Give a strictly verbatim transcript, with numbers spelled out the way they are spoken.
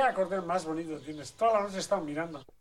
Vaya cordel más bonito tienes. Toda la noche he estado mirando.